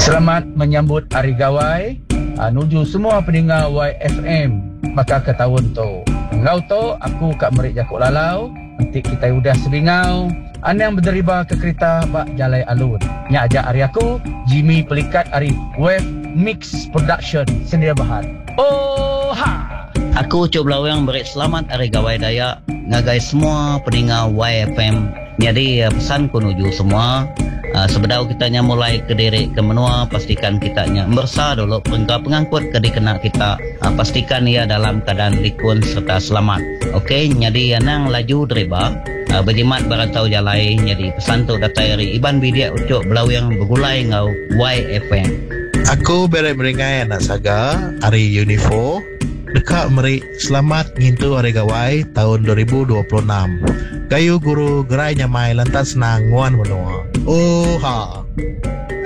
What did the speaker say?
Selamat menyambut Hari Gawai. Nuju semua pendengar YFM. Maka ke tahun tu ngau tu aku kat merik jakuk lalau. Nanti kita udah sebingau. Anang berderiba ke kereta bak jalai alun. Nya ajak hari aku Jimmy Pelikat hari Wave Mix Production Sendiri Bahan. Oh ha. Aku Cuk Belawang beri selamat Hari Gawai Dayak ngagai semua pendengar YFM. Jadi pesan ku nuju semua. Sebedau kitanya mulai ke diri ke menua, pastikan kitanya bersa dulu pengangkut ke dikena kita, pastikan ia dalam keadaan rikun serta selamat. Okey, jadi anang laju deriba berjimat barantau jalai. Jadi pesan tu datai iban bidia Cuk Belawang bergulai ngau YFM. Aku beri meringai anak saga hari Unifo dekat meri selamat ngintu Hari Gawai tahun 2026. Gayu guru gerai nyamai lantas nanguan menua. Oh ha.